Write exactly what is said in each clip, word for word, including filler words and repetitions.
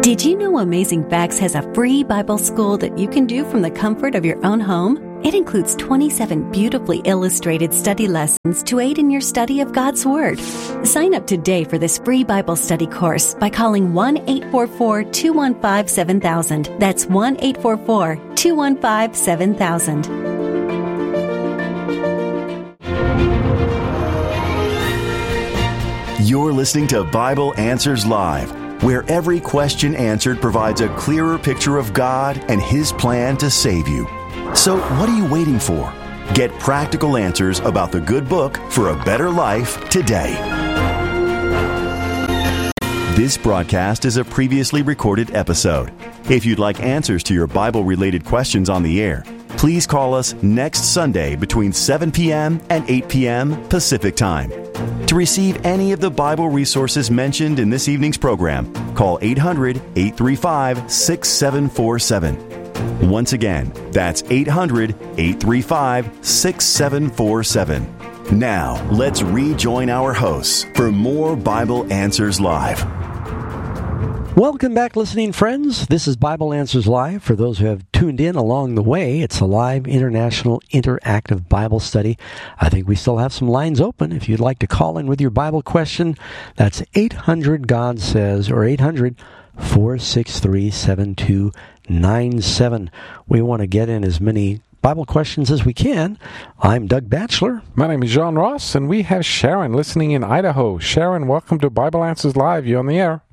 Did you know Amazing Facts has a free Bible school that you can do from the comfort of your own home? It includes twenty-seven beautifully illustrated study lessons to aid in your study of God's Word. Sign up today for this free Bible study course by calling one eight four four, two one five, seven thousand. That's one eight four four, two one five, seven thousand. You're listening to Bible Answers Live, where every question answered provides a clearer picture of God and His plan to save you. So what are you waiting for? Get practical answers about the good book for a better life today. This broadcast is a previously recorded episode. If you'd like answers to your Bible-related questions on the air, please call us next Sunday between seven p.m. and eight p.m. Pacific Time. To receive any of the Bible resources mentioned in this evening's program, call eight hundred, eight three five, six seven four seven. Once again, that's eight hundred, eight three five, six seven four seven. Now, let's rejoin our hosts for more Bible Answers Live. Welcome back, listening friends. This is Bible Answers Live. For those who have tuned in along the way, it's a live international interactive Bible study. I think we still have some lines open. If you'd like to call in with your Bible question, that's eight hundred God Says or eight hundred, four six three, seven two nine seven. We want to get in as many Bible questions as we can. I'm Doug Batchelor. My name is John Ross, and we have Sharon listening in Idaho. Sharon, welcome to Bible Answers Live. You're on the air.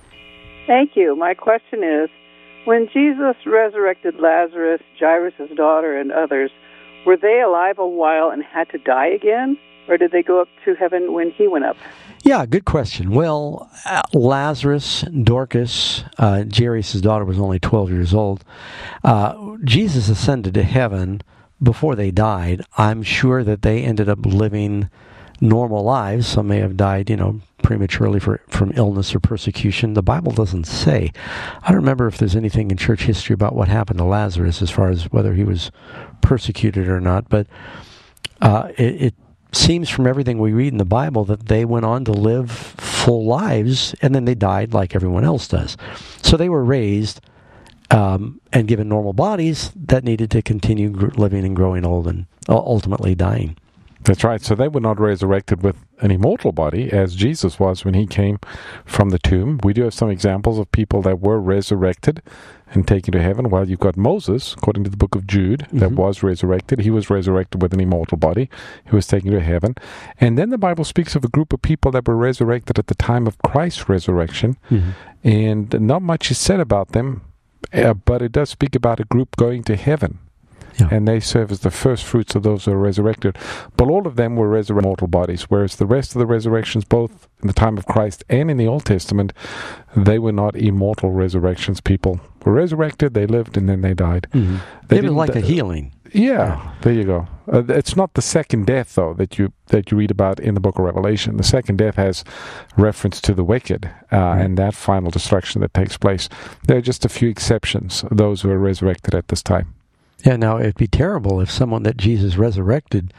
Thank you. My question is, when Jesus resurrected Lazarus, Jairus' daughter, and others, were they alive a while and had to die again? Or did they go up to heaven when he went up? Yeah, good question. Well, uh, Lazarus, Dorcas, uh, Jairus' daughter was only twelve years old. Uh, Jesus ascended to heaven before they died. I'm sure that they ended up living normal lives. Some may have died, you know, prematurely for, from illness or persecution. The Bible doesn't say. I don't remember if there's anything in church history about what happened to Lazarus as far as whether he was persecuted or not, but uh, it, it seems from everything we read in the Bible that they went on to live full lives, and then they died like everyone else does. So they were raised um, and given normal bodies that needed to continue gr- living and growing old and ultimately dying. That's right. So they were not resurrected with an immortal body, as Jesus was when he came from the tomb. We do have some examples of people that were resurrected and taken to heaven. Well, you've got Moses, according to the book of Jude, mm-hmm. that was resurrected. He was resurrected with an immortal body. He was taken to heaven. And then the Bible speaks of a group of people that were resurrected at the time of Christ's resurrection. Mm-hmm. And not much is said about them, uh, but it does speak about a group going to heaven. Yeah. And they serve as the first fruits of those who are resurrected. But all of them were resurrected mortal bodies, whereas the rest of the resurrections, both in the time of Christ and in the Old Testament, they were not immortal resurrections. People were resurrected, they lived, and then they died. Mm-hmm. They didn't like a healing. Yeah, yeah, there you go. Uh, it's not the second death, though, that you that you read about in the book of Revelation. The second death has reference to the wicked uh, mm-hmm. and that final destruction that takes place. There are just a few exceptions, those who are resurrected at this time. Yeah, now it'd be terrible if someone that Jesus resurrected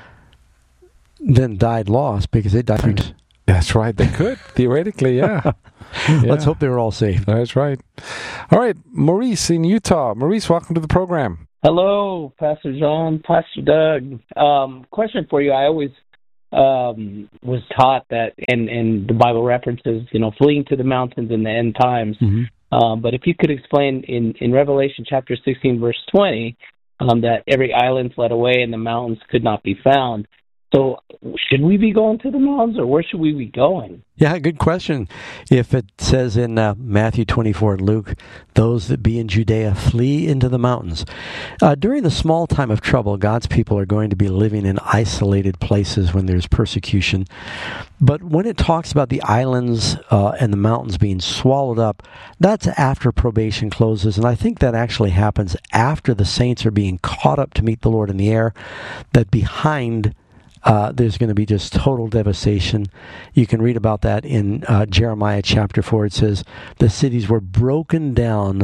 then died lost because they died. That's right, they could, theoretically, yeah. yeah. Let's hope they were all safe. That's right. All right, Maurice in Utah. Maurice, welcome to the program. Hello, Pastor John, Pastor Doug. Um, question for you. I always um, was taught that, and, and the Bible references, you know, fleeing to the mountains in the end times. Mm-hmm. Um, but if you could explain in, in Revelation chapter sixteen, verse twenty, um, that every island fled away and the mountains could not be found. So should we be going to the mountains, or where should we be going? Yeah, good question. If it says in uh, Matthew twenty-four and Luke, those that be in Judea flee into the mountains. Uh, during the small time of trouble, God's people are going to be living in isolated places when there's persecution. But when it talks about the islands uh, and the mountains being swallowed up, that's after probation closes. And I think that actually happens after the saints are being caught up to meet the Lord in the air, that behind Uh, there's going to be just total devastation. You can read about that in uh, Jeremiah chapter four. It says, the cities were broken down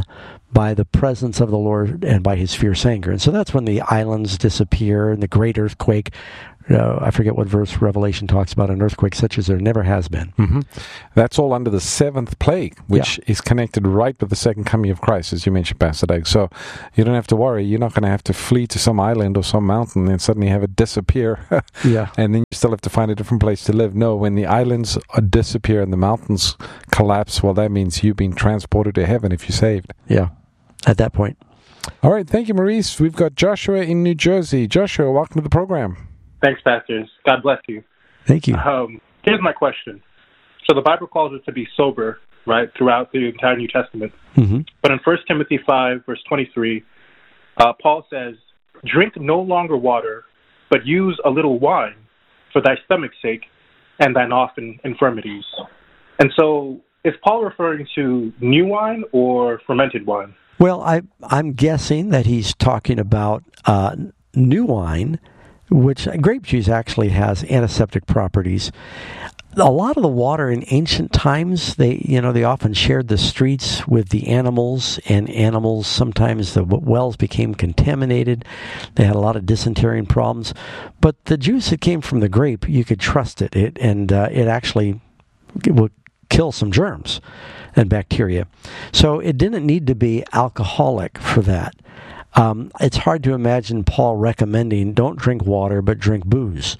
by the presence of the Lord and by his fierce anger. And so that's when the islands disappear and the great earthquake. Uh, I forget what verse Revelation talks about an earthquake such as there never has been. Mm-hmm. That's all under the seventh plague, which yeah. is connected right with the second coming of Christ, as you mentioned, Pastor Doug. So you don't have to worry. You're not going to have to flee to some island or some mountain and suddenly have it disappear. yeah. And then you still have to find a different place to live. No, when the islands disappear and the mountains collapse, well, that means you've been transported to heaven if you're saved. Yeah, at that point. All right. Thank you, Maurice. We've got Joshua in New Jersey. Joshua, welcome to the program. Thanks, pastors. God bless you. Thank you. Um, here's my question. So the Bible calls us to be sober, right, throughout the entire New Testament. Mm-hmm. But in First Timothy five, verse twenty-three, uh, Paul says, "Drink no longer water, but use a little wine for thy stomach's sake and thine often infirmities." And so is Paul referring to new wine or fermented wine? Well, I, I'm guessing that he's talking about uh, new wine, which grape juice actually has antiseptic properties. A lot of the water in ancient times, they you know they often shared the streets with the animals, and animals, sometimes the wells became contaminated. They had a lot of dysentery problems. But the juice that came from the grape, you could trust it, it and uh, it actually would kill some germs and bacteria. So it didn't need to be alcoholic for that. Um, it's hard to imagine Paul recommending don't drink water, but drink booze.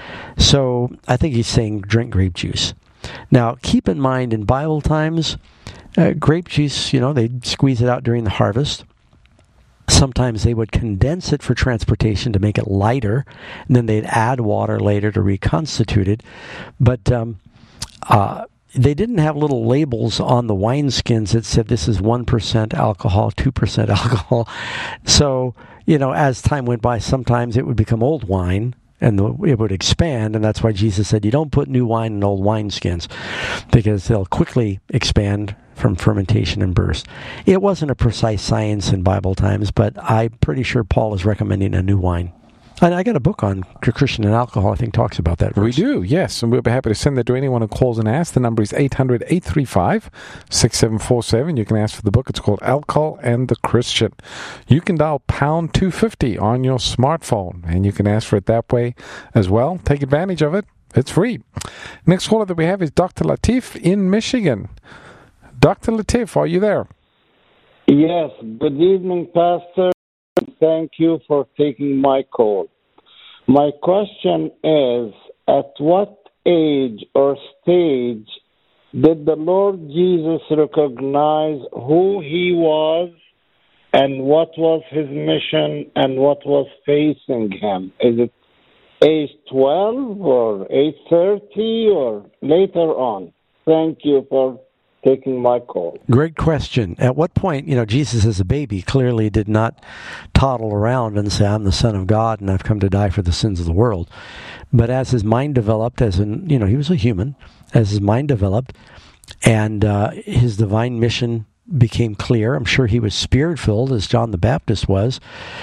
So I think he's saying drink grape juice. Now, keep in mind, in Bible times, uh, grape juice, you know, they'd squeeze it out during the harvest. Sometimes they would condense it for transportation to make it lighter, and then they'd add water later to reconstitute it. But um, uh, they didn't have little labels on the wineskins that said this is one percent alcohol, two percent alcohol. So, you know, as time went by, sometimes it would become old wine and the, it would expand. And that's why Jesus said, you don't put new wine in old wineskins because they'll quickly expand from fermentation and burst. It wasn't a precise science in Bible times, but I'm pretty sure Paul is recommending a new wine. And I got a book on Christian and alcohol, I think, talks about that verse. We do, yes. And we'll be happy to send that to anyone who calls and asks. The number is eight hundred, eight three five, six seven four seven. You can ask for the book. It's called Alcohol and the Christian. You can dial pound two fifty on your smartphone, and you can ask for it that way as well. Take advantage of it. It's free. Next caller that we have is Doctor Latif in Michigan. Doctor Latif, are you there? Yes. Good evening, Pastor. Thank you for taking my call. My question is, at what age or stage did the Lord Jesus recognize who he was and what was his mission and what was facing him? Is it age twelve or age thirty or later on? Thank you for taking my call. Great question. At what point, you know, Jesus as a baby clearly did not toddle around and say, I'm the Son of God and I've come to die for the sins of the world. But as his mind developed, as in, you know, he was a human, as his mind developed and uh, his divine mission became clear, I'm sure he was spirit-filled as John the Baptist was.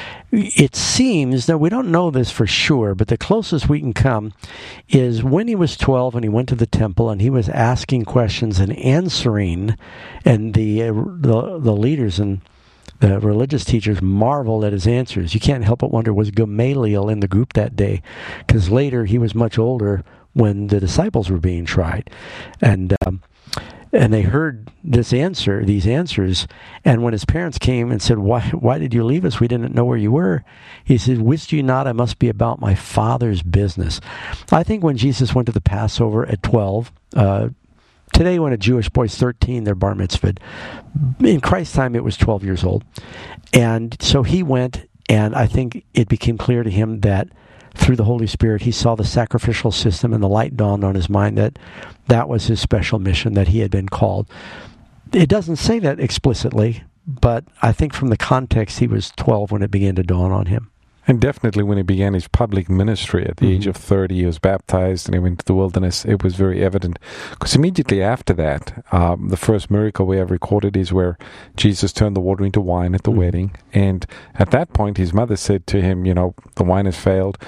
It seems, that we don't know this for sure, but the closest we can come is when he was twelve and he went to the temple and he was asking questions and answering, and the uh, the, the leaders and the religious teachers marveled at his answers. You can't help but wonder, was Gamaliel in the group that day? Because later he was much older when the disciples were being tried. And um, And they heard this answer, these answers, and when his parents came and said, why why did you leave us? We didn't know where you were. He said, wist you not I must be about my Father's business? I think when Jesus went to the Passover at twelve, uh, today when a Jewish boy's thirteen, they're bar mitzvahed. In Christ's time, it was twelve years old. And so he went, and I think it became clear to him that through the Holy Spirit, he saw the sacrificial system, and the light dawned on his mind that that was his special mission, that he had been called. It doesn't say that explicitly, but I think from the context, he was twelve when it began to dawn on him. And definitely when he began his public ministry at the mm-hmm. age of thirty, he was baptized and he went to the wilderness. It was very evident. Because immediately after that, um, the first miracle we have recorded is where Jesus turned the water into wine at the mm-hmm. wedding. And at that point, his mother said to him, you know, the wine has failed.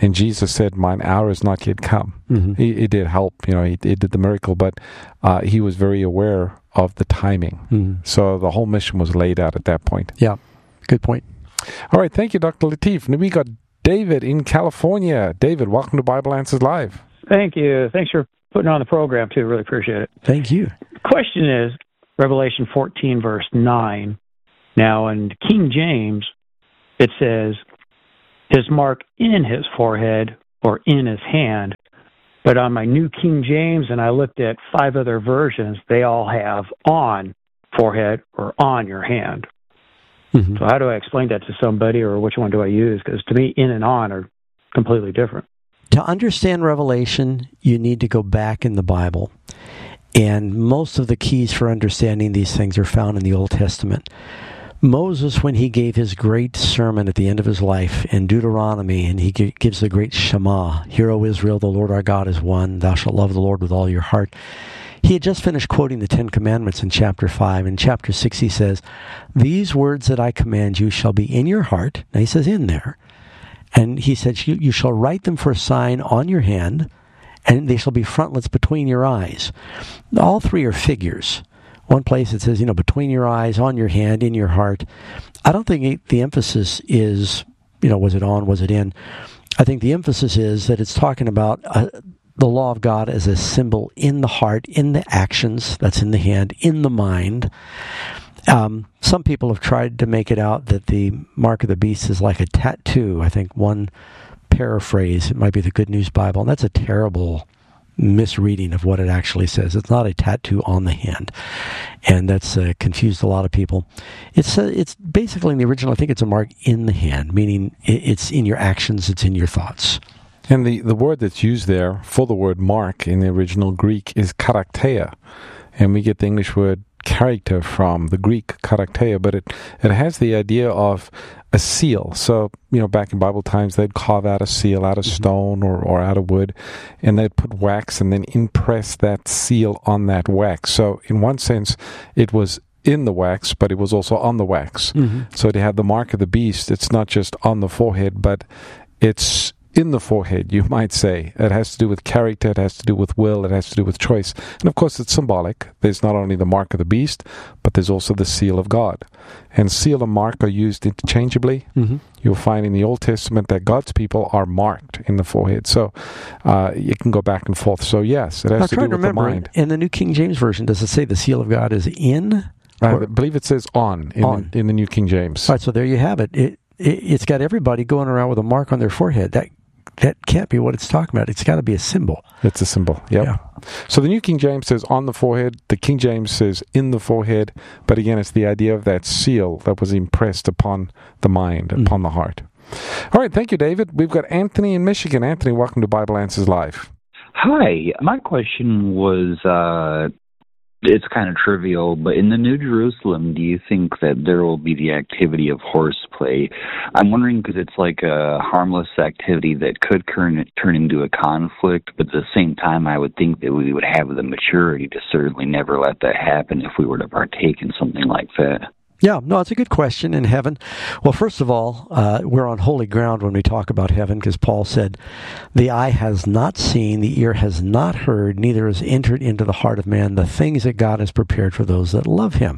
And Jesus said, "Mine hour is not yet come." Mm-hmm. He, he did help, you know, he, he did the miracle, but uh, he was very aware of the timing. Mm-hmm. So the whole mission was laid out at that point. Yeah, good point. All right, thank you, Doctor Latif. Now we got David in California. David, welcome to Bible Answers Live. Thank you. Thanks for putting on the program, too. Really appreciate it. Thank you. Question is, Revelation fourteen, verse nine. Now, in King James, it says, his mark in his forehead or in his hand. But on my New King James, and I looked at five other versions, they all have on forehead or on your hand. Mm-hmm. So how do I explain that to somebody, or which one do I use? Because to me, in and on are completely different. To understand Revelation, you need to go back in the Bible. And most of the keys for understanding these things are found in the Old Testament. Moses, when he gave his great sermon at the end of his life in Deuteronomy, and he gives the great Shema, "Hear, O Israel, the Lord our God is one. Thou shalt love the Lord with all your heart." He had just finished quoting the Ten Commandments in chapter five. In chapter six, he says, "These words that I command you shall be in your heart." Now he says in there. And he said, "You, you shall write them for a sign on your hand, and they shall be frontlets between your eyes." All three are figures. One place it says, you know, between your eyes, on your hand, in your heart. I don't think the emphasis is, you know, was it on, was it in? I think the emphasis is that it's talking about uh, the law of God as a symbol in the heart, in the actions, that's in the hand, in the mind. Um, some people have tried to make it out that the mark of the beast is like a tattoo. I think one paraphrase, it might be the Good News Bible, and that's a terrible misreading of what it actually says. It's not a tattoo on the hand, and that's uh, confused a lot of people. It's uh, it's basically in the original, I think it's a mark in the hand, meaning it's in your actions, it's in your thoughts. And the, the word that's used there for the word mark in the original Greek is karakteia, and we get the English word character from the Greek karakteia, but it, it has the idea of a seal. So, you know, back in Bible times, they'd carve out a seal out of mm-hmm. stone or, or out of wood, and they'd put wax and then impress that seal on that wax. So, in one sense, it was in the wax, but it was also on the wax. Mm-hmm. So, to have the mark of the beast, it's not just on the forehead, but it's in the forehead, you might say. It has to do with character, it has to do with will, it has to do with choice. And of course, it's symbolic. There's not only the mark of the beast, but there's also the seal of God. And seal and mark are used interchangeably. Mm-hmm. You'll find in the Old Testament that God's people are marked in the forehead. So uh, you can go back and forth. So yes, it has I'm to do with to remember, the mind. In the New King James Version, does it say the seal of God is in? I believe it says on in, on. The, in the New King James. All right, so there you have it. It, it. It's got everybody going around with a mark on their forehead. That That can't be what it's talking about. It's got to be a symbol. It's a symbol, yep. Yeah. So the New King James says on the forehead. The King James says in the forehead. But again, it's the idea of that seal that was impressed upon the mind, mm. upon the heart. All right, thank you, David. We've got Anthony in Michigan. Anthony, welcome to Bible Answers Live. Hi. My question was, uh, it's kind of trivial, but in the New Jerusalem, do you think that there will be the activity of horseplay? I'm wondering because it's like a harmless activity that could turn, turn into a conflict, but at the same time, I would think that we would have the maturity to certainly never let that happen if we were to partake in something like that. Yeah, no, it's a good question in heaven. Well, first of all, uh, we're on holy ground when we talk about heaven, because Paul said, the eye has not seen, the ear has not heard, neither has entered into the heart of man the things that God has prepared for those that love him.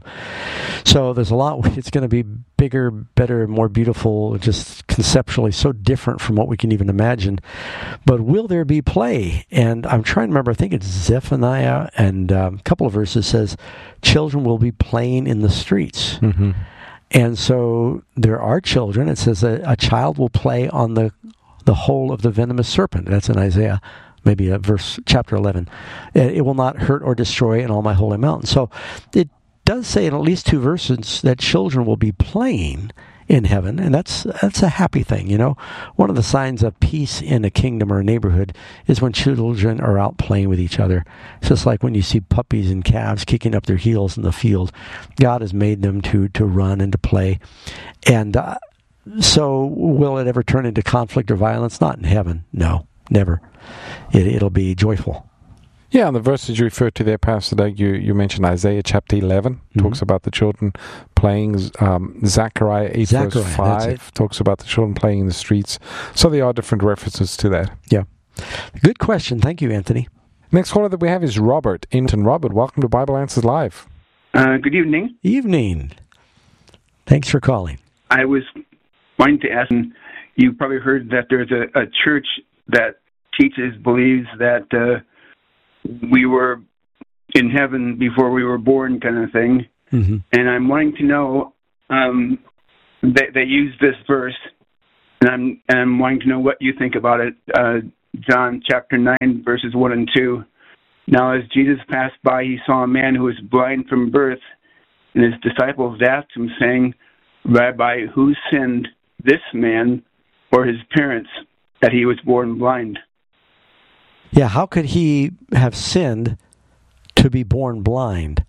So there's a lot, it's going to be bigger, better, more beautiful, just conceptually so different from what we can even imagine. But will there be play? And I'm trying to remember, I think it's Zephaniah, and um, a couple of verses says, children will be playing in the streets. Mm-hmm. And so there are children. It says a, a child will play on the the hole of the venomous serpent. That's in Isaiah, maybe a verse, chapter eleven. It, it will not hurt or destroy in all my holy mountain. So it does say in at least two verses that children will be playing in heaven, and that's that's a happy thing, you know. One of the signs of peace in a kingdom or a neighborhood is when children are out playing with each other. It's just like when you see puppies and calves kicking up their heels in the field. God has made them to to run and to play. And uh, so will it ever turn into conflict or violence? Not in heaven. No, never. It, it'll be joyful. Yeah, and the verses you referred to there, Pastor Doug, you, you mentioned Isaiah chapter eleven, mm-hmm. talks about the children playing. Um, Zechariah eight Zechariah, verse five talks about the children playing in the streets. So there are different references to that. Yeah. Good question. Thank you, Anthony. Next caller that we have is Robert. Inton Robert, welcome to Bible Answers Live. Uh, good evening. Evening. Thanks for calling. I was wanting to ask, you probably heard that there's a, a church that teaches, believes that uh, we were in heaven before we were born, kind of thing. Mm-hmm. And I'm wanting to know, um, they, they use this verse, and I'm, and I'm wanting to know what you think about it. Uh, John chapter nine, verses one and two. Now, as Jesus passed by, he saw a man who was blind from birth, and his disciples asked him, saying, Rabbi, who sinned, this man or his parents, that he was born blind? Yeah, how could he have sinned to be born blind?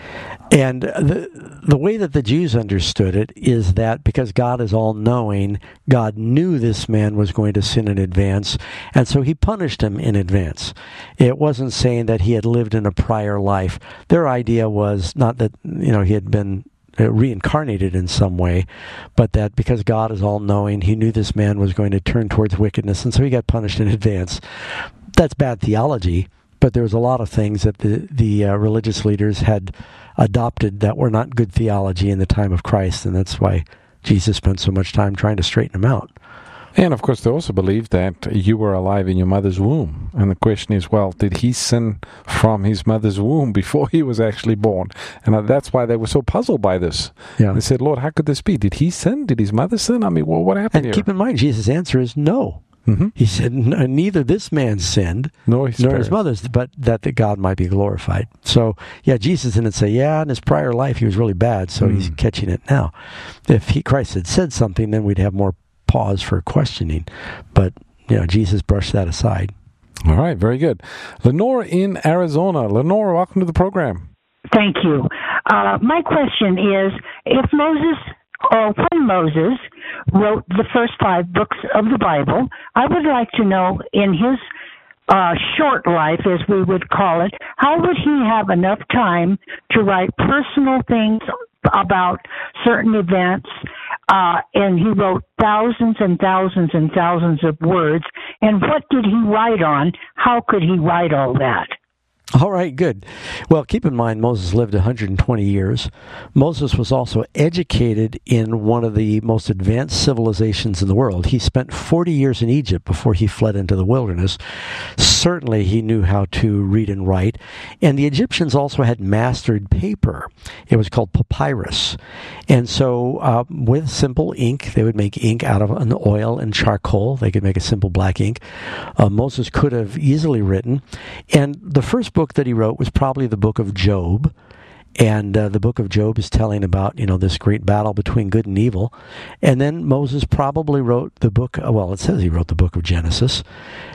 And the the way that the Jews understood it is that because God is all-knowing, God knew this man was going to sin in advance, and so he punished him in advance. It wasn't saying that he had lived in a prior life. Their idea was not that, you know, he had been reincarnated in some way, but that because God is all-knowing, he knew this man was going to turn towards wickedness, and so he got punished in advance. That's bad theology, but there was a lot of things that the, the uh, religious leaders had adopted that were not good theology in the time of Christ, and that's why Jesus spent so much time trying to straighten them out. And, of course, they also believed that you were alive in your mother's womb. And the question is, well, did he sin from his mother's womb before he was actually born? And that's why they were so puzzled by this. Yeah. They said, Lord, how could this be? Did he sin? Did his mother sin? I mean, well, what happened and here? Keep in mind, Jesus' answer is no. Mm-hmm. He said, neither this man sinned, nor his, nor his mother's, but that the God might be glorified. So, yeah, Jesus didn't say, yeah, in his prior life he was really bad, so mm. he's catching it now. If he, Christ had said something, then we'd have more pause for questioning. But, you know, Jesus brushed that aside. All right, very good. Lenore in Arizona. Lenore, welcome to the program. Thank you. Uh, my question is, if Moses... or when Moses wrote the first five books of the Bible, I would like to know in his uh, short life, as we would call it, how would he have enough time to write personal things about certain events? Uh, and he wrote thousands and thousands and thousands of words. And what did he write on? How could he write all that? All right, good. Well, keep in mind, Moses lived one hundred twenty years. Moses was also educated in one of the most advanced civilizations in the world. He spent forty years in Egypt before he fled into the wilderness. Certainly, he knew how to read and write. And the Egyptians also had mastered paper. It was called papyrus. And so, uh, with simple ink, they would make ink out of an oil and charcoal. They could make a simple black ink. Uh, Moses could have easily written. And the first book that he wrote was probably the book of Job, and uh, the book of Job is telling about, you know, this great battle between good and evil. And then Moses probably wrote the book, well, it says he wrote the book of Genesis,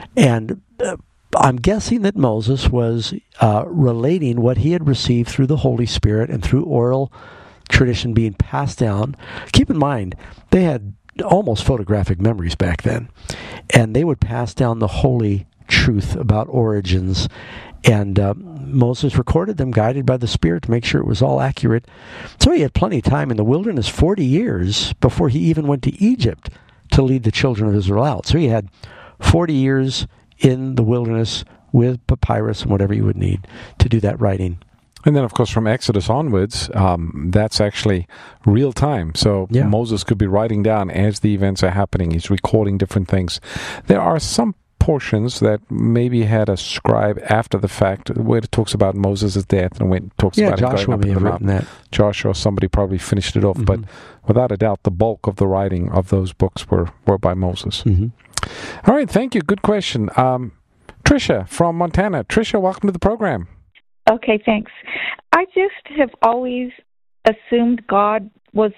and uh, I'm guessing that Moses was uh, relating what he had received through the Holy Spirit and through oral tradition being passed down. Keep in mind, they had almost photographic memories back then, and they would pass down the holy truth about origins. And uh, Moses recorded them, guided by the Spirit, to make sure it was all accurate. So he had plenty of time in the wilderness, forty years, before he even went to Egypt to lead the children of Israel out. So he had forty years in the wilderness with papyrus and whatever you would need to do that writing. And then, of course, from Exodus onwards, um, that's actually real time. So yeah. Moses could be writing down as the events are happening. He's recording different things. There are some portions that maybe had a scribe after the fact where it talks about Moses' death and when it talks yeah, about Joshua it going up may in have the written mountain. that. Joshua, somebody probably finished it off, mm-hmm. but without a doubt, the bulk of the writing of those books were, were by Moses. Mm-hmm. All right, thank you. Good question. Um, Tricia from Montana. Tricia, welcome to the program. Okay, thanks. I just have always assumed God was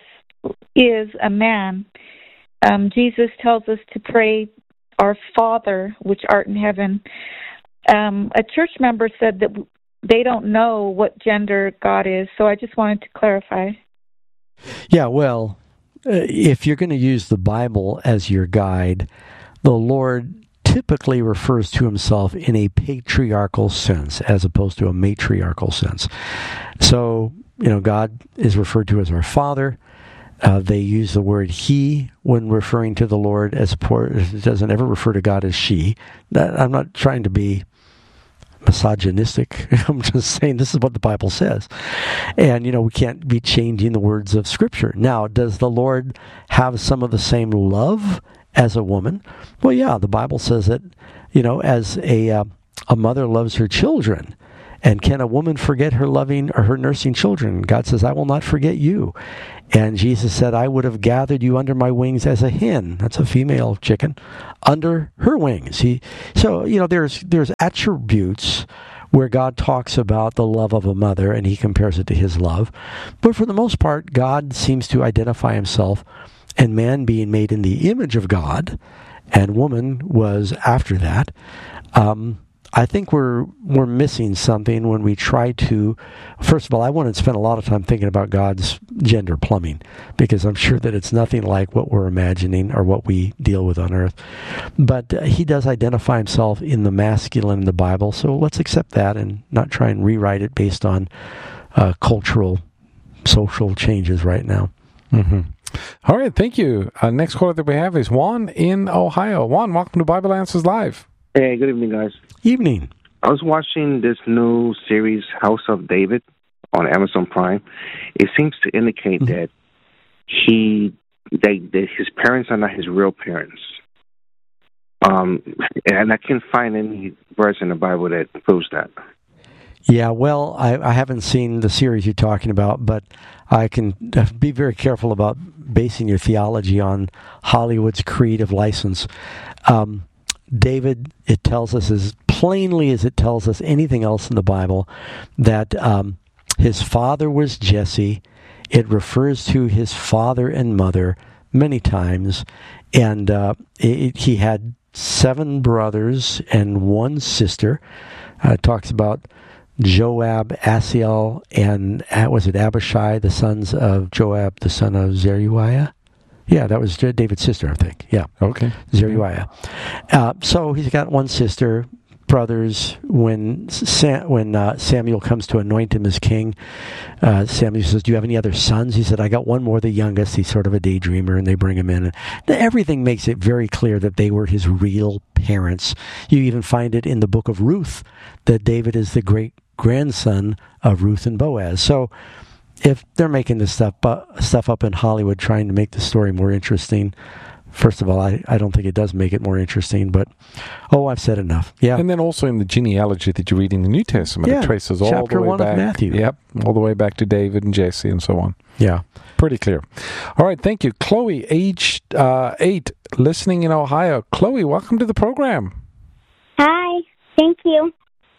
is a man. Um, Jesus tells us to pray, Our Father, which art in heaven. Um, a church member said that they don't know what gender God is, so I just wanted to clarify. Yeah, well, uh, if you're going to use the Bible as your guide, the Lord typically refers to himself in a patriarchal sense as opposed to a matriarchal sense. So, you know, God is referred to as our Father. Uh, they use the word he when referring to the Lord, as it doesn't ever refer to God as she. I'm not trying to be misogynistic. I'm just saying this is what the Bible says. And, you know, we can't be changing the words of Scripture. Now, does the Lord have some of the same love as a woman? Well, yeah, the Bible says that, you know, as a uh, a mother loves her children. And can a woman forget her loving or her nursing children? God says, I will not forget you. And Jesus said, I would have gathered you under my wings as a hen. That's a female chicken. Under her wings. He, so, you know, there's there's attributes where God talks about the love of a mother and he compares it to his love. But for the most part, God seems to identify himself, and man being made in the image of God, and woman was after that. Um, I think we're we're missing something when we try to. First of all, I wouldn't spend a lot of time thinking about God's gender plumbing, because I'm sure that it's nothing like what we're imagining or what we deal with on earth. But uh, he does identify himself in the masculine in the Bible, so let's accept that and not try and rewrite it based on uh, cultural, social changes right now. Mm-hmm. All right, thank you. Uh, next caller that we have is Juan in Ohio. Juan, welcome to Bible Answers Live. Hey, good evening, guys. Evening. I was watching this new series, House of David, on Amazon Prime. It seems to indicate mm-hmm. that he, they, that his parents are not his real parents. Um, and I can't find any verse in the Bible that proves that. Yeah, well, I, I haven't seen the series you're talking about, but I can be very careful about basing your theology on Hollywood's creative license. Um, David, it tells us as plainly as it tells us anything else in the Bible, that um, his father was Jesse. It refers to his father and mother many times, and uh, it, he had seven brothers and one sister. Uh, it talks about Joab, Asiel, and uh, was it Abishai, the sons of Joab, the son of Zeruiah? Yeah, that was David's sister, I think. Yeah. Okay. Zeruiah. Uh, so he's got one sister, brothers. When Sam, when uh, Samuel comes to anoint him as king, uh, Samuel says, do you have any other sons? He said, I got one more, the youngest. He's sort of a daydreamer, and they bring him in. And everything makes it very clear that they were his real parents. You even find it in the book of Ruth, that David is the great-grandson of Ruth and Boaz. So if they're making this stuff, uh, stuff up in Hollywood trying to make the story more interesting, first of all, I, I don't think it does make it more interesting, but, oh, I've said enough. Yeah. And then also in the genealogy that you read in the New Testament, yeah, it traces all the way one back. Of Matthew. Yep, all the way back to David and Jesse and so on. Yeah. Pretty clear. All right, thank you. Chloe, age uh, eight, listening in Ohio. Chloe, welcome to the program. Hi, thank you.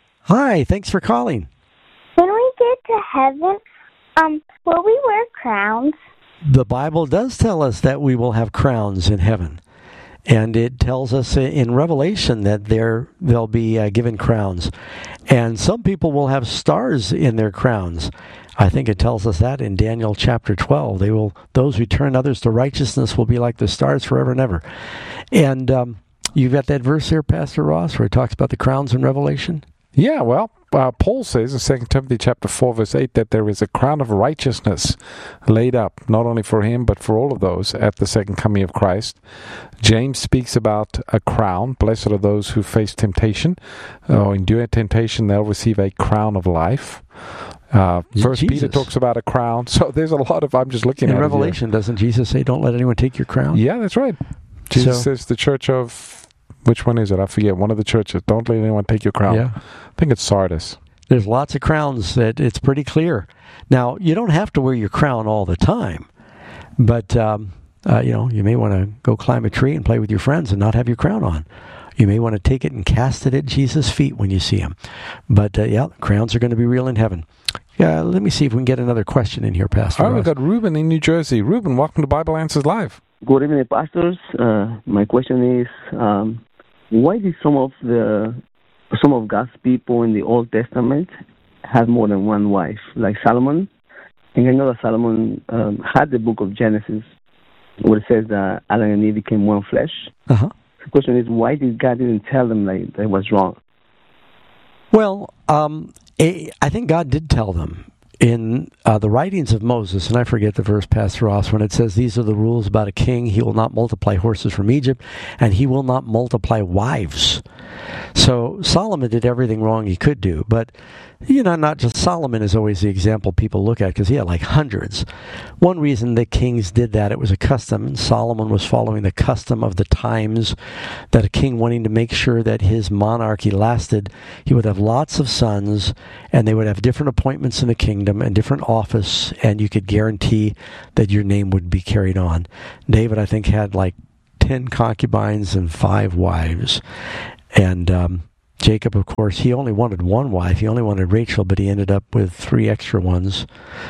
Hi, thanks for calling. When we get to heaven, um, will we wear crowns? The Bible does tell us that we will have crowns in heaven. And it tells us in Revelation that there they'll be uh, given crowns. And some people will have stars in their crowns. I think it tells us that in Daniel chapter twelve. They will; those who turn others to righteousness will be like the stars forever and ever. And um, you've got that verse here, Pastor Ross, where it talks about the crowns in Revelation? Yeah, well, uh, Paul says in Second Timothy chapter four, verse eight, that there is a crown of righteousness laid up, not only for him, but for all of those at the second coming of Christ. James speaks about a crown. Blessed are those who face temptation, or endure temptation, they'll receive a crown of life. Uh, First Peter talks about a crown. So there's a lot of, I'm just looking in at Revelation, it doesn't Jesus say, don't let anyone take your crown? Yeah, that's right. Jesus so, says the church of... Which one is it? I forget. One of the churches. Don't let anyone take your crown. Yeah. I think it's Sardis. There's lots of crowns that it's pretty clear. Now, you don't have to wear your crown all the time, but, um, uh, you know, you may want to go climb a tree and play with your friends and not have your crown on. You may want to take it and cast it at Jesus' feet when you see him. But, uh, yeah, crowns are going to be real in heaven. Yeah, let me see if we can get another question in here, Pastor. All right, we've got Ruben in New Jersey. Ruben, welcome to Bible Answers Live. Good evening, pastors. Uh, my question is, um, why did some of the some of God's people in the Old Testament have more than one wife, like Solomon? And I know that Solomon um, had the book of Genesis, where it says that Adam and Eve became one flesh. Uh-huh. The question is, why did God didn't tell them that that was wrong? Well, um, I think God did tell them. In uh, the writings of Moses, and I forget the verse, Pastor Ross, when it says, these are the rules about a king, he will not multiply horses from Egypt, and he will not multiply wives. So Solomon did everything wrong he could do, but, you know, not just Solomon is always the example people look at, because he had like hundreds. One reason the kings did that, it was a custom, and Solomon was following the custom of the times, that a king wanting to make sure that his monarchy lasted, he would have lots of sons, and they would have different appointments in the kingdom and different office, and you could guarantee that your name would be carried on. David, I think, had like ten concubines and five wives. And um, Jacob, of course, he only wanted one wife. He only wanted Rachel, but he ended up with three extra ones.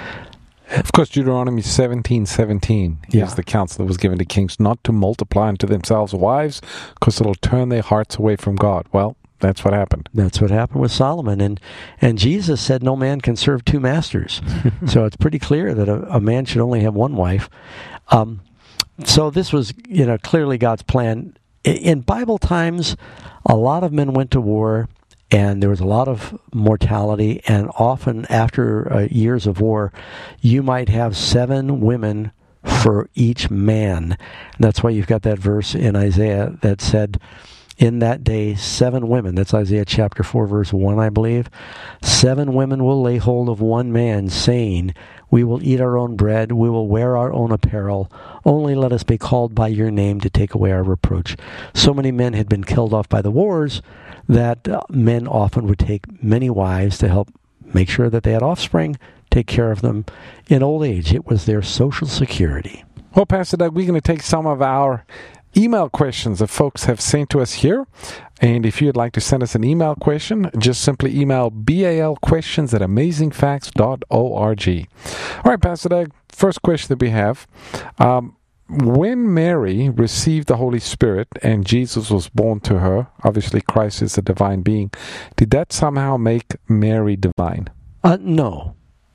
Of course, Deuteronomy seventeen seventeen yeah. is the counsel that was given to kings not to multiply unto themselves wives, because it'll turn their hearts away from God. Well, that's what happened. That's what happened with Solomon. And and Jesus said no man can serve two masters. So it's pretty clear that a, a man should only have one wife. Um, so this was, you know, clearly God's plan. In Bible times, a lot of men went to war, and there was a lot of mortality, and often after uh, years of war, you might have seven women for each man. That's why you've got that verse in Isaiah that said, in that day, seven women, that's Isaiah chapter four, verse one, I believe, seven women will lay hold of one man, saying, we will eat our own bread, we will wear our own apparel, only let us be called by your name to take away our reproach. So many men had been killed off by the wars that uh, men often would take many wives to help make sure that they had offspring, take care of them in old age. It was their social security. Well, Pastor Doug, we're going to take some of our email questions that folks have sent to us here. And if you'd like to send us an email question, just simply email balquestions at amazing facts dot org. All right, Pastor Doug, first question that we have. Um, when Mary received the Holy Spirit and Jesus was born to her, obviously Christ is a divine being, did that somehow make Mary divine? Uh, no.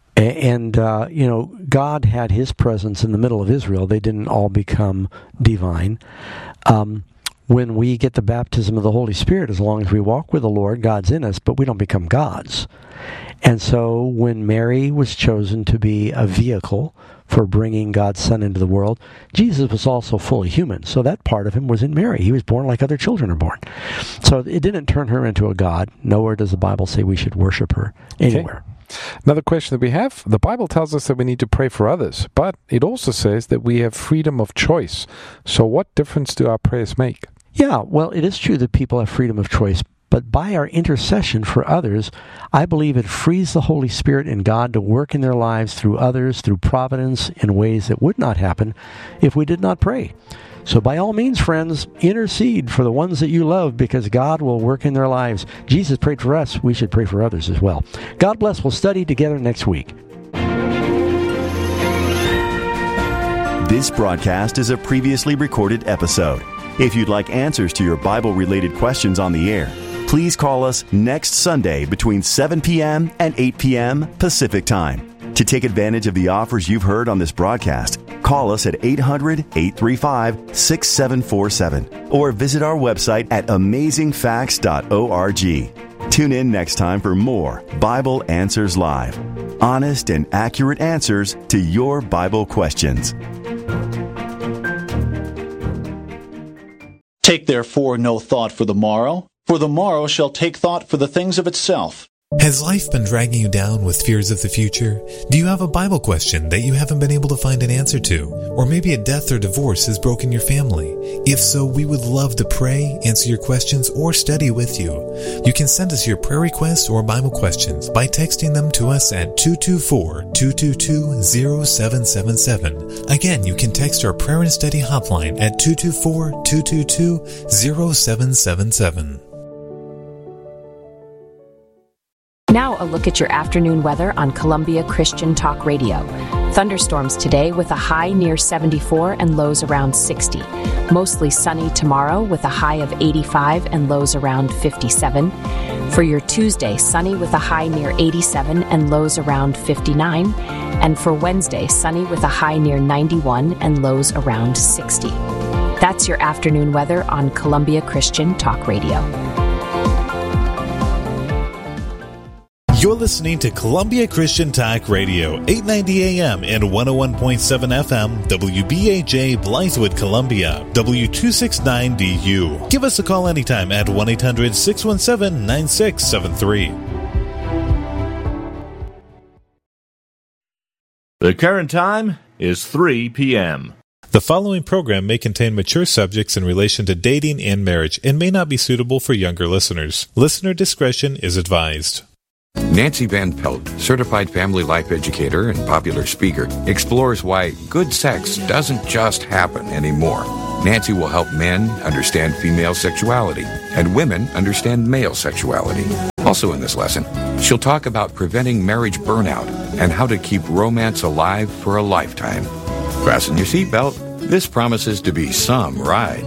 And, uh, you know, God had his presence in the middle of Israel. They didn't all become divine. Um, when we get the baptism of the Holy Spirit, as long as we walk with the Lord, God's in us, but we don't become gods. And so when Mary was chosen to be a vehicle for bringing God's Son into the world, Jesus was also fully human. So that part of him was in Mary. He was born like other children are born. So it didn't turn her into a god. Nowhere does the Bible say we should worship her anywhere. Okay. Another question that we have, the Bible tells us that we need to pray for others, but it also says that we have freedom of choice. So what difference do our prayers make? Yeah, well, it is true that people have freedom of choice, but by our intercession for others, I believe it frees the Holy Spirit and God to work in their lives through others, through providence, in ways that would not happen if we did not pray. So by all means, friends, intercede for the ones that you love, because God will work in their lives. Jesus prayed for us. We should pray for others as well. God bless. We'll study together next week. This broadcast is a previously recorded episode. If you'd like answers to your Bible-related questions on the air, please call us next Sunday between seven p.m. and eight p.m. Pacific Time. To take advantage of the offers you've heard on this broadcast, call us at eight hundred, eight three five, six seven four seven or visit our website at amazing facts dot org. Tune in next time for more Bible Answers Live. Honest and accurate answers to your Bible questions. Take therefore no thought for the morrow, for the morrow shall take thought for the things of itself. Has life been dragging you down with fears of the future? Do you have a Bible question that you haven't been able to find an answer to? Or maybe a death or divorce has broken your family? If so, we would love to pray, answer your questions, or study with you. You can send us your prayer requests or Bible questions by texting them to us at two two four, two two two, zero seven seven seven. Again, you can text our prayer and study hotline at two two four, two two two, zero seven seven seven. Now a look at your afternoon weather on Columbia Christian Talk Radio. Thunderstorms today with a high near seventy-four and lows around sixty. Mostly sunny tomorrow with a high of eighty-five and lows around fifty-seven. For your Tuesday, sunny with a high near eighty-seven and lows around fifty-nine. And for Wednesday, sunny with a high near ninety-one and lows around sixty. That's your afternoon weather on Columbia Christian Talk Radio. You're listening to Columbia Christian Talk Radio, eight ninety A M and one oh one point seven F M, W B A J, Blythewood, Columbia, W two sixty-nine D U. Give us a call anytime at one eight hundred six one seven nine six seven three. The current time is three p.m. The following program may contain mature subjects in relation to dating and marriage and may not be suitable for younger listeners. Listener discretion is advised. Nancy Van Pelt, certified family life educator and popular speaker, explores why good sex doesn't just happen anymore. Nancy will help men understand female sexuality and women understand male sexuality. Also in this lesson, she'll talk about preventing marriage burnout and how to keep romance alive for a lifetime. Fasten your seatbelt. This promises to be some ride.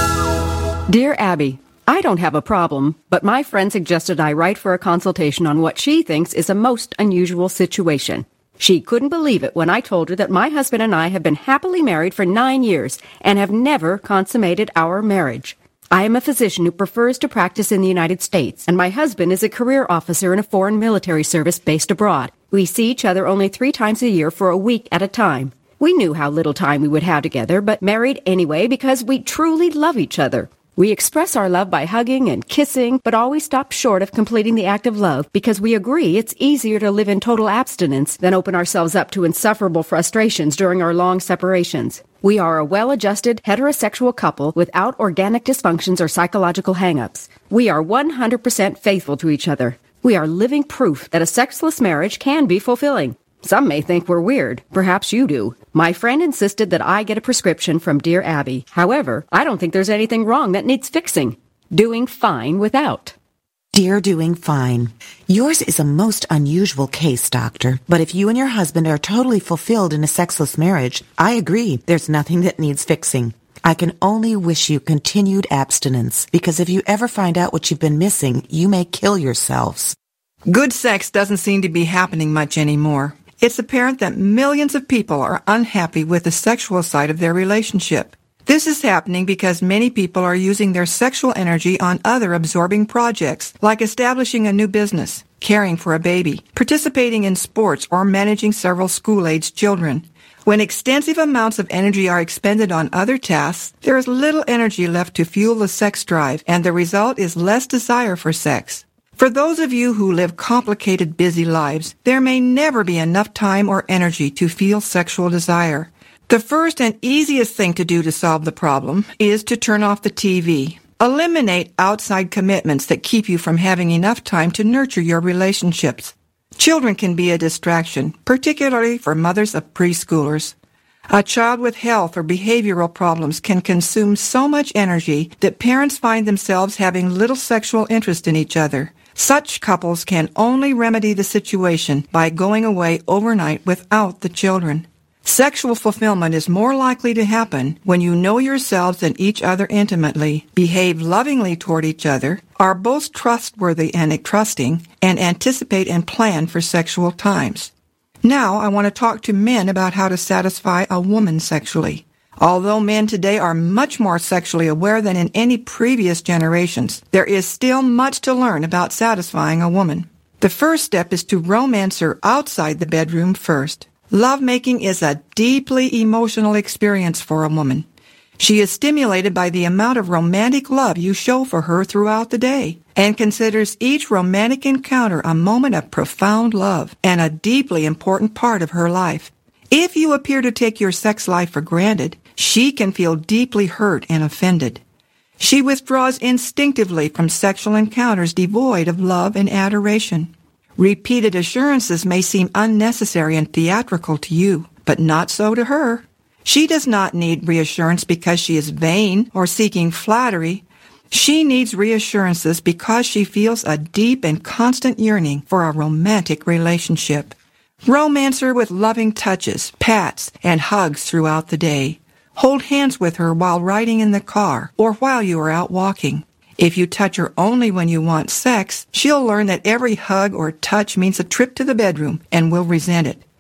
Dear Abby, I don't have a problem, but my friend suggested I write for a consultation on what she thinks is a most unusual situation. She couldn't believe it when I told her that my husband and I have been happily married for nine years and have never consummated our marriage. I am a physician who prefers to practice in the United States, and my husband is a career officer in a foreign military service based abroad. We see each other only three times a year for a week at a time. We knew how little time we would have together, but married anyway because we truly love each other. We express our love by hugging and kissing, but always stop short of completing the act of love because we agree it's easier to live in total abstinence than open ourselves up to insufferable frustrations during our long separations. We are a well-adjusted, heterosexual couple without organic dysfunctions or psychological hang-ups. We are one hundred percent faithful to each other. We are living proof that a sexless marriage can be fulfilling. Some may think we're weird. Perhaps you do. My friend insisted that I get a prescription from Dear Abby. However, I don't think there's anything wrong that needs fixing. Doing fine without. Dear Doing Fine, yours is a most unusual case, Doctor. But if you and your husband are totally fulfilled in a sexless marriage, I agree there's nothing that needs fixing. I can only wish you continued abstinence, because if you ever find out what you've been missing, you may kill yourselves. Good sex doesn't seem to be happening much anymore. It's apparent that millions of people are unhappy with the sexual side of their relationship. This is happening because many people are using their sexual energy on other absorbing projects, like establishing a new business, caring for a baby, participating in sports, or managing several school-aged children. When extensive amounts of energy are expended on other tasks, there is little energy left to fuel the sex drive, and the result is less desire for sex. For those of you who live complicated, busy lives, there may never be enough time or energy to feel sexual desire. The first and easiest thing to do to solve the problem is to turn off the T V. Eliminate outside commitments that keep you from having enough time to nurture your relationships. Children can be a distraction, particularly for mothers of preschoolers. A child with health or behavioral problems can consume so much energy that parents find themselves having little sexual interest in each other. Such couples can only remedy the situation by going away overnight without the children. Sexual fulfillment is more likely to happen when you know yourselves and each other intimately, behave lovingly toward each other, are both trustworthy and trusting, and anticipate and plan for sexual times. Now I want to talk to men about how to satisfy a woman sexually. Although men today are much more sexually aware than in any previous generations, there is still much to learn about satisfying a woman. The first step is to romance her outside the bedroom first. Lovemaking is a deeply emotional experience for a woman. She is stimulated by the amount of romantic love you show for her throughout the day, and considers each romantic encounter a moment of profound love and a deeply important part of her life. If you appear to take your sex life for granted, she can feel deeply hurt and offended. She withdraws instinctively from sexual encounters devoid of love and adoration. Repeated assurances may seem unnecessary and theatrical to you, but not so to her. She does not need reassurance because she is vain or seeking flattery. She needs reassurances because she feels a deep and constant yearning for a romantic relationship. Romance her with loving touches, pats, and hugs throughout the day. Hold hands with her while riding in the car or while you are out walking. If you touch her only when you want sex, she'll learn that every hug or touch means a trip to the bedroom and will resent it.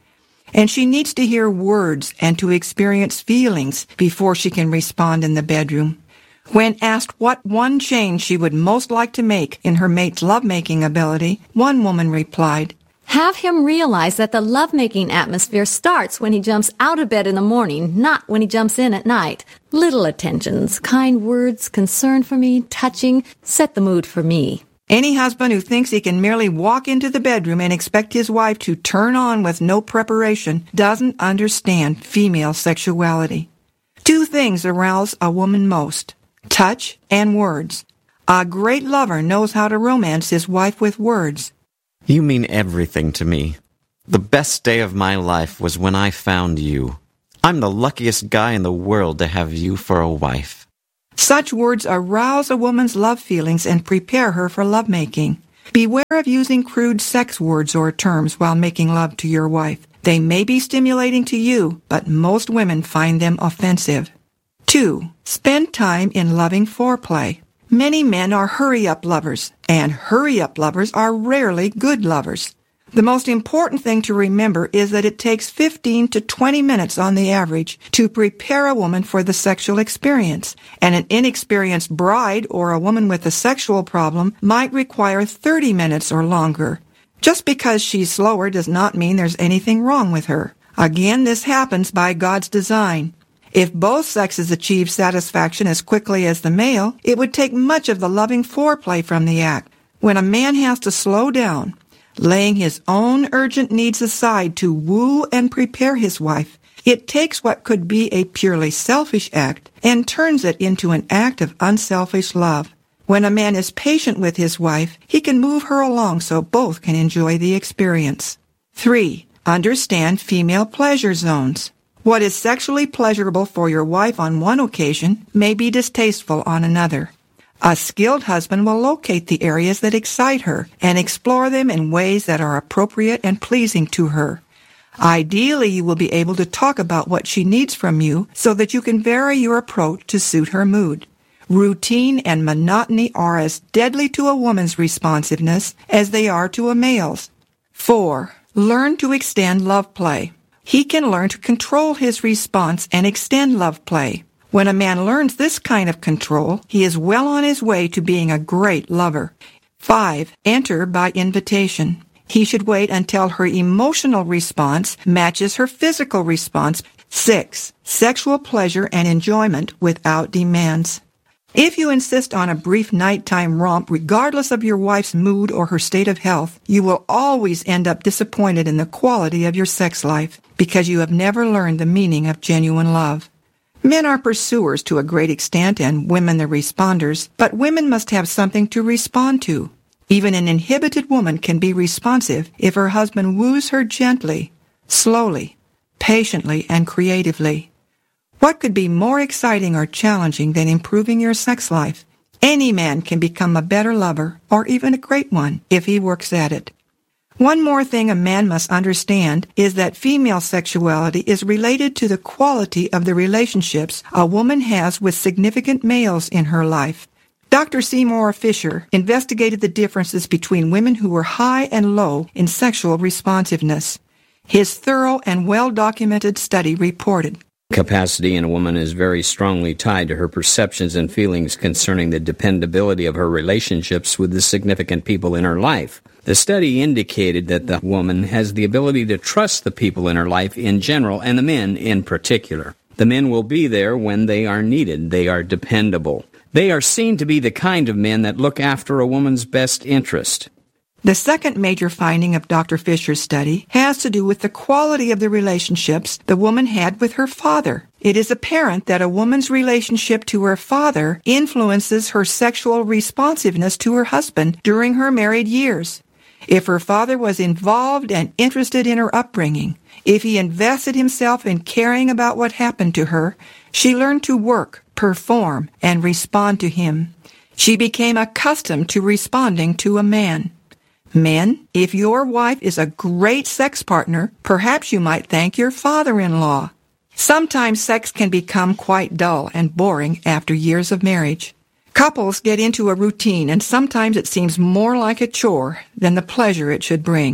and she needs to hear words and to experience feelings before she can respond in the bedroom. When asked what one change she would most like to make in her mate's lovemaking ability, one woman replied, "Have him realize that the lovemaking atmosphere starts when he jumps out of bed in the morning, not when he jumps in at night. Little attentions, kind words, concern for me, touching, set the mood for me." Any husband who thinks he can merely walk into the bedroom and expect his wife to turn on with no preparation doesn't understand female sexuality. Two things arouse a woman most: touch and words. A great lover knows how to romance his wife with words. You mean everything to me. The best day of my life was when I found you. I'm the luckiest guy in the world to have you for a wife. Such words arouse a woman's love feelings and prepare her for lovemaking. Beware of using crude sex words or terms while making love to your wife. They may be stimulating to you, but most women find them offensive. Two, spend time in loving foreplay. Many men are hurry-up lovers, and hurry-up lovers are rarely good lovers. The most important thing to remember is that it takes fifteen to twenty minutes on the average to prepare a woman for the sexual experience, and an inexperienced bride or a woman with a sexual problem might require thirty minutes or longer. Just because she's slower does not mean there's anything wrong with her. Again, this happens by God's design. If both sexes achieve satisfaction as quickly as the male, it would take much of the loving foreplay from the act. When a man has to slow down, laying his own urgent needs aside to woo and prepare his wife, it takes what could be a purely selfish act and turns it into an act of unselfish love. When a man is patient with his wife, he can move her along so both can enjoy the experience. Three, understand female pleasure zones. What is sexually pleasurable for your wife on one occasion may be distasteful on another. A skilled husband will locate the areas that excite her and explore them in ways that are appropriate and pleasing to her. Ideally, you will be able to talk about what she needs from you so that you can vary your approach to suit her mood. Routine and monotony are as deadly to a woman's responsiveness as they are to a male's. Four, learn to extend love play. He can learn to control his response and extend love play. When a man learns this kind of control, he is well on his way to being a great lover. Five, enter by invitation. He should wait until her emotional response matches her physical response. Six, sexual pleasure and enjoyment without demands. If you insist on a brief nighttime romp regardless of your wife's mood or her state of health, you will always end up disappointed in the quality of your sex life because you have never learned the meaning of genuine love. Men are pursuers to a great extent and women the responders, but women must have something to respond to. Even an inhibited woman can be responsive if her husband woos her gently, slowly, patiently, and creatively. What could be more exciting or challenging than improving your sex life? Any man can become a better lover, or even a great one, if he works at it. One more thing a man must understand is that female sexuality is related to the quality of the relationships a woman has with significant males in her life. Doctor Seymour Fisher investigated the differences between women who were high and low in sexual responsiveness. His thorough and well-documented study reported, Capacity in a woman is very strongly tied to her perceptions and feelings concerning the dependability of her relationships with the significant people in her life. The study indicated that the woman has the ability to trust the people in her life in general and the men in particular. The men will be there when they are needed. They are dependable. They are seen to be the kind of men that look after a woman's best interest. The second major finding of Doctor Fisher's study has to do with the quality of the relationships the woman had with her father. It is apparent that a woman's relationship to her father influences her sexual responsiveness to her husband during her married years. If her father was involved and interested in her upbringing, if he invested himself in caring about what happened to her, she learned to work, perform, and respond to him. She became accustomed to responding to a man. Men, if your wife is a great sex partner, perhaps you might thank your father-in-law. Sometimes sex can become quite dull and boring after years of marriage. Couples get into a routine, and sometimes it seems more like a chore than the pleasure it should bring.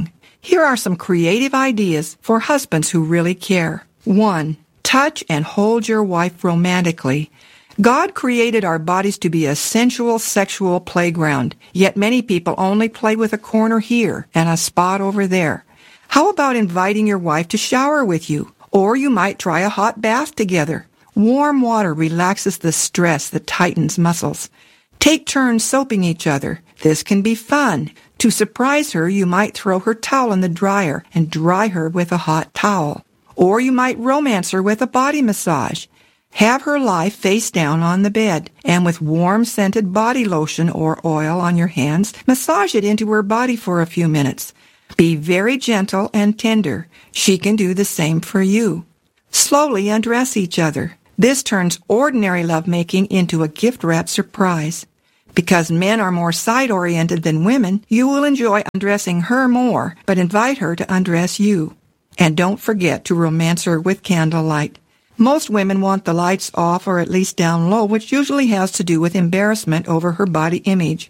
Here are some creative ideas for husbands who really care. One, touch and hold your wife romantically. God created our bodies to be a sensual sexual playground, yet many people only play with a corner here and a spot over there. How about inviting your wife to shower with you? Or you might try a hot bath together. Warm water relaxes the stress that tightens muscles. Take turns soaping each other. This can be fun. To surprise her, you might throw her towel in the dryer and dry her with a hot towel. Or you might romance her with a body massage. Have her lie face down on the bed, and with warm scented body lotion or oil on your hands, massage it into her body for a few minutes. Be very gentle and tender. She can do the same for you. Slowly undress each other. This turns ordinary lovemaking into a gift-wrapped surprise. Because men are more side-oriented than women, you will enjoy undressing her more, but invite her to undress you. And don't forget to romance her with candlelight. Most women want the lights off or at least down low, which usually has to do with embarrassment over her body image.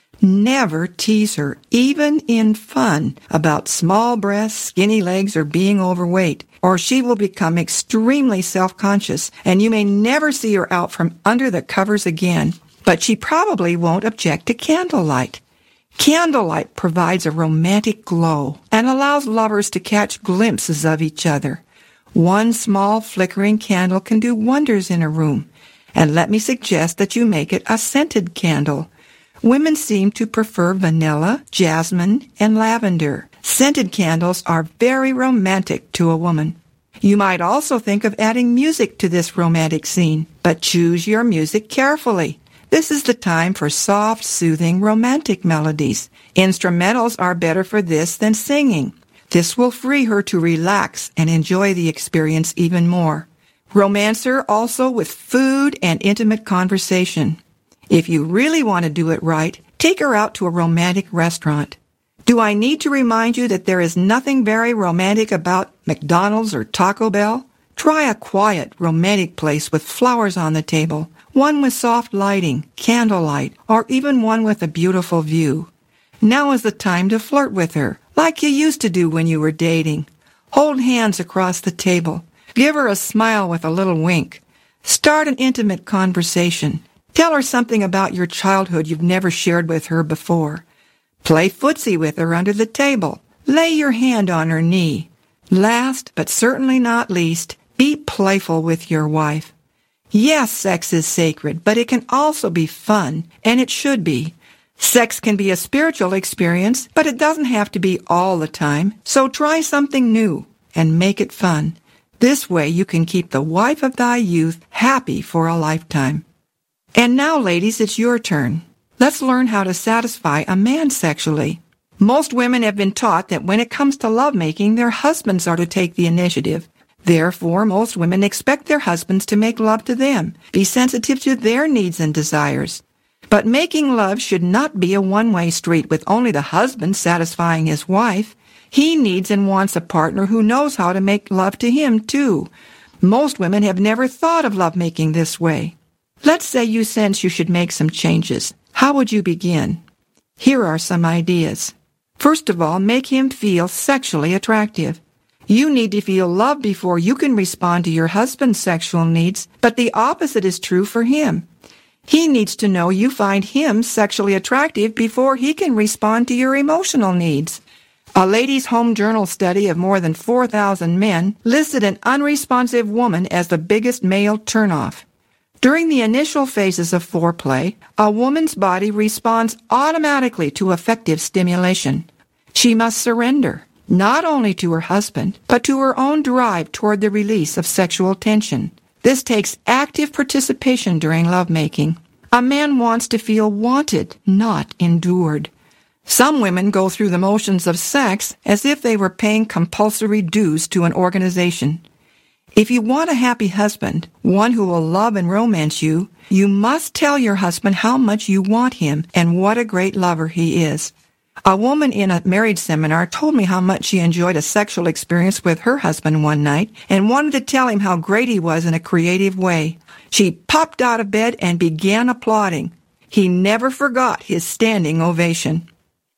Never tease her, even in fun, about small breasts, skinny legs, or being overweight, or she will become extremely self-conscious, and you may never see her out from under the covers again. But she probably won't object to candlelight. Candlelight provides a romantic glow and allows lovers to catch glimpses of each other. One small flickering candle can do wonders in a room, and let me suggest that you make it a scented candle. Women seem to prefer vanilla, jasmine, and lavender. Scented candles are very romantic to a woman. You might also think of adding music to this romantic scene, but choose your music carefully. This is the time for soft, soothing, romantic melodies. Instrumentals are better for this than singing. This will free her to relax and enjoy the experience even more. Romance her also with food and intimate conversation. If you really want to do it right, take her out to a romantic restaurant. Do I need to remind you that there is nothing very romantic about McDonald's or Taco Bell? Try a quiet, romantic place with flowers on the table, one with soft lighting, candlelight, or even one with a beautiful view. Now is the time to flirt with her, like you used to do when you were dating. Hold hands across the table. Give her a smile with a little wink. Start an intimate conversation. Tell her something about your childhood you've never shared with her before. Play footsie with her under the table. Lay your hand on her knee. Last, but certainly not least, be playful with your wife. Yes, sex is sacred, but it can also be fun, and it should be. Sex can be a spiritual experience, but it doesn't have to be all the time. So try something new and make it fun. This way you can keep the wife of thy youth happy for a lifetime. And now, ladies, it's your turn. Let's learn how to satisfy a man sexually. Most women have been taught that when it comes to lovemaking, their husbands are to take the initiative. Therefore, most women expect their husbands to make love to them, be sensitive to their needs and desires. But making love should not be a one-way street with only the husband satisfying his wife. He needs and wants a partner who knows how to make love to him, too. Most women have never thought of lovemaking this way. Let's say you sense you should make some changes. How would you begin? Here are some ideas. First of all, make him feel sexually attractive. You need to feel love before you can respond to your husband's sexual needs, but the opposite is true for him. He needs to know you find him sexually attractive before he can respond to your emotional needs. A Ladies' Home Journal study of more than four thousand men listed an unresponsive woman as the biggest male turnoff. During the initial phases of foreplay, a woman's body responds automatically to effective stimulation. She must surrender, not only to her husband, but to her own drive toward the release of sexual tension. This takes active participation during lovemaking. A man wants to feel wanted, not endured. Some women go through the motions of sex as if they were paying compulsory dues to an organization. If you want a happy husband, one who will love and romance you, you must tell your husband how much you want him and what a great lover he is. A woman in a marriage seminar told me how much she enjoyed a sexual experience with her husband one night and wanted to tell him how great he was in a creative way. She popped out of bed and began applauding. He never forgot his standing ovation.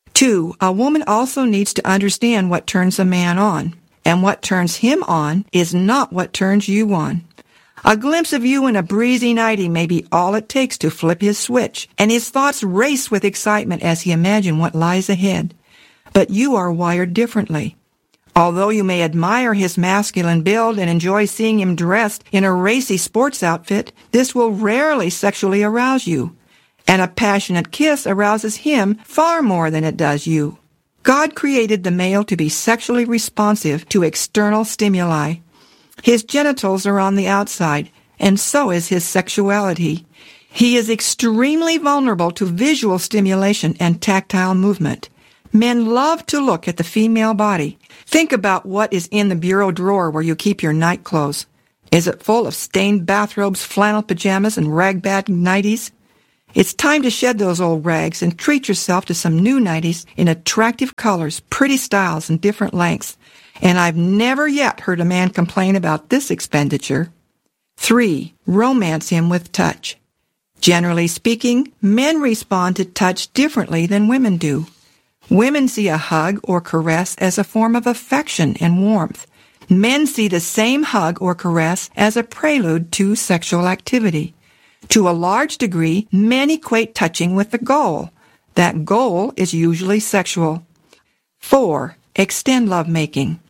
Two, a woman also needs to understand what turns a man on, and what turns him on is not what turns you on. A glimpse of you in a breezy nightie may be all it takes to flip his switch, and his thoughts race with excitement as he imagines what lies ahead. But you are wired differently. Although you may admire his masculine build and enjoy seeing him dressed in a racy sports outfit, this will rarely sexually arouse you. And a passionate kiss arouses him far more than it does you. God created the male to be sexually responsive to external stimuli. His genitals are on the outside, and so is his sexuality. He is extremely vulnerable to visual stimulation and tactile movement. Men love to look at the female body. Think about what is in the bureau drawer where you keep your night clothes. Is it full of stained bathrobes, flannel pajamas, and ragbag nighties? It's time to shed those old rags and treat yourself to some new nighties in attractive colors, pretty styles, and different lengths. And I've never yet heard a man complain about this expenditure. Three, romance him with touch. Generally speaking, men respond to touch differently than women do. Women see a hug or caress as a form of affection and warmth. Men see the same hug or caress as a prelude to sexual activity. To a large degree, men equate touching with the goal. That goal is usually sexual. Four, extend lovemaking.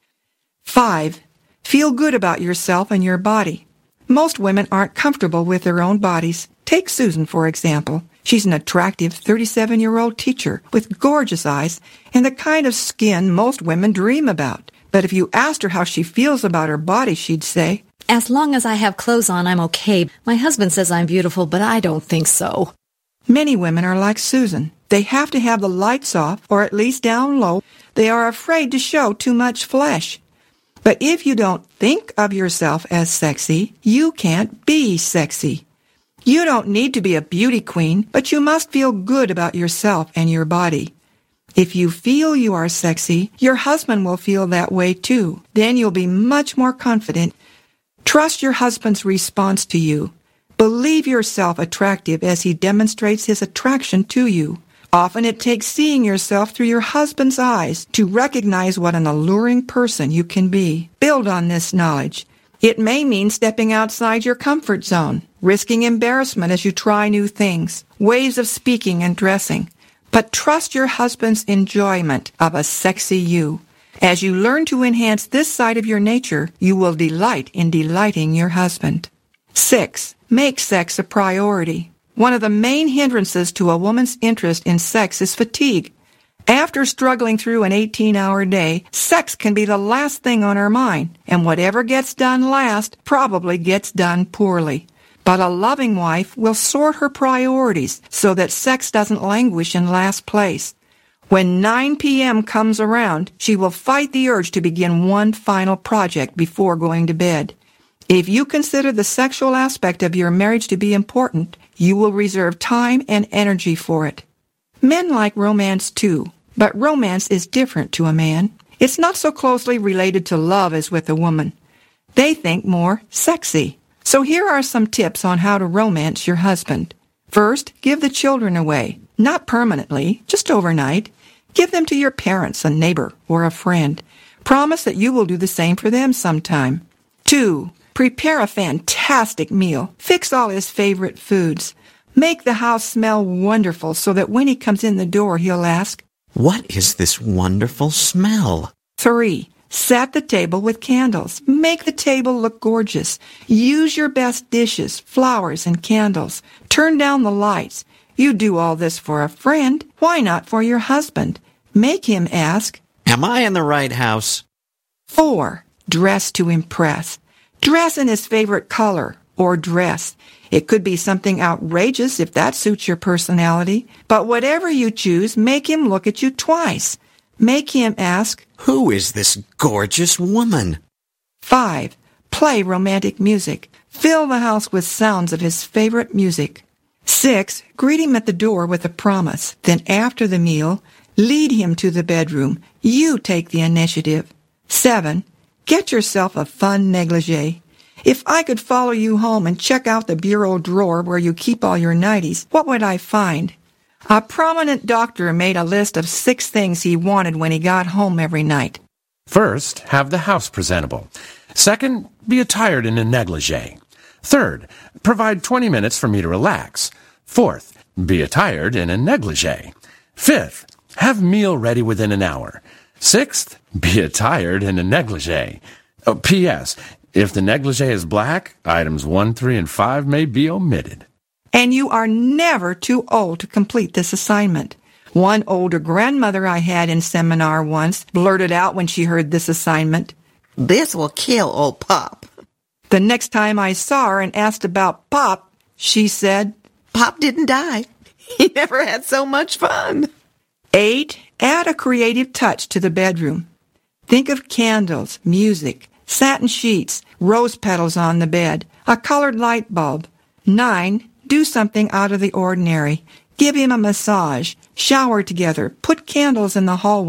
Five, feel good about yourself and your body. Most women aren't comfortable with their own bodies. Take Susan, for example. She's an attractive thirty-seven-year-old teacher with gorgeous eyes and the kind of skin most women dream about. But if you asked her how she feels about her body, she'd say, "As long as I have clothes on, I'm okay. My husband says I'm beautiful, but I don't think so." Many women are like Susan. They have to have the lights off, or at least down low. They are afraid to show too much flesh. But if you don't think of yourself as sexy, you can't be sexy. You don't need to be a beauty queen, but you must feel good about yourself and your body. If you feel you are sexy, your husband will feel that way too. Then you'll be much more confident. Trust your husband's response to you. Believe yourself attractive as he demonstrates his attraction to you. Often it takes seeing yourself through your husband's eyes to recognize what an alluring person you can be. Build on this knowledge. It may mean stepping outside your comfort zone, risking embarrassment as you try new things, ways of speaking and dressing. But trust your husband's enjoyment of a sexy you. As you learn to enhance this side of your nature, you will delight in delighting your husband. Six, make sex a priority. One of the main hindrances to a woman's interest in sex is fatigue. After struggling through an eighteen-hour day, sex can be the last thing on her mind, and whatever gets done last probably gets done poorly. But a loving wife will sort her priorities so that sex doesn't languish in last place. When nine p.m. comes around, she will fight the urge to begin one final project before going to bed. If you consider the sexual aspect of your marriage to be important, you will reserve time and energy for it. Men like romance too, but romance is different to a man. It's not so closely related to love as with a woman. They think more sexy. So here are some tips on how to romance your husband. First, give the children away. Not permanently, just overnight. Give them to your parents, a neighbor, or a friend. Promise that you will do the same for them sometime. Two, prepare a fantastic meal. Fix all his favorite foods. Make the house smell wonderful so that when he comes in the door, he'll ask, "What is this wonderful smell?" Three, set the table with candles. Make the table look gorgeous. Use your best dishes, flowers, and candles. Turn down the lights. You do all this for a friend. Why not for your husband? Make him ask, "Am I in the right house?" Four, dress to impress. Dress in his favorite color or dress. It could be something outrageous if that suits your personality. But whatever you choose, make him look at you twice. Make him ask, "Who is this gorgeous woman?" Five, play romantic music. Fill the house with sounds of his favorite music. Six, greet him at the door with a promise. Then after the meal, lead him to the bedroom. You take the initiative. Seven, get yourself a fun negligee. If I could follow you home and check out the bureau drawer where you keep all your nighties, what would I find? A prominent doctor made a list of six things he wanted when he got home every night. First, have the house presentable. Second, be attired in a negligee. Third, provide twenty minutes for me to relax. Fourth, be attired in a negligee. Fifth, have meal ready within an hour. Sixth, be attired in a negligee. Oh, P S. If the negligee is black, items one, three, and five may be omitted. And you are never too old to complete this assignment. One older grandmother I had in seminar once blurted out when she heard this assignment, "This will kill old Pop." The next time I saw her and asked about Pop, she said, "Pop didn't die. He never had so much fun." Eight, add a creative touch to the bedroom. Think of candles, music, satin sheets, rose petals on the bed, a colored light bulb. Nine, do something out of the ordinary. Give him a massage, shower together, put candles in the hallway.